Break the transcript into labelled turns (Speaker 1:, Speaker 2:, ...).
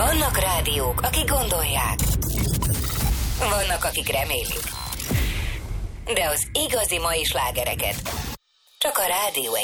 Speaker 1: Vannak rádiók, akik gondolják. Vannak, akik remélik. De az igazi mai slágereket csak a Rádió